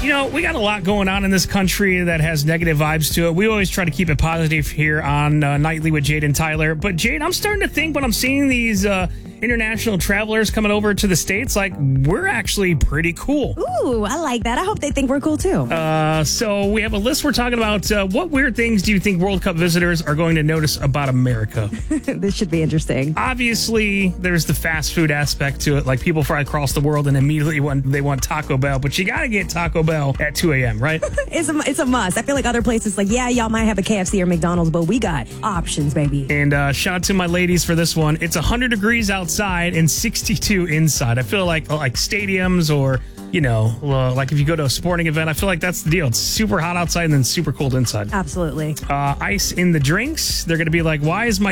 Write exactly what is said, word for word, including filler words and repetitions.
You know, we got a lot going on in this country that has negative vibes to it. We always try to keep it positive here on uh, Nightly with Jade and Tyler. But, Jade, I'm starting to think when I'm seeing these uh, international travelers coming over to the States, like, we're actually pretty cool. Ooh, I like that. I hope they think we're cool, too. Uh, so we have a list. We're talking about uh, what weird things do you think World Cup visitors are going to notice about America? This should be interesting. Obviously, there's the fast food aspect to it. Like, people fly across the world and immediately want, they want Taco Bell. But you got to get Taco Bell at two a.m., right? It's a, it's a must. I feel like other places, like, yeah, y'all might have a K F C or McDonald's, but we got options, baby. And uh, shout out to my ladies for this one. It's one hundred degrees outside and sixty-two inside. I feel like like stadiums or, you know, uh, like if you go to a sporting event, I feel like that's the deal. It's super hot outside and then super cold inside. Absolutely. Uh, ice in the drinks. They're going to be like, why is my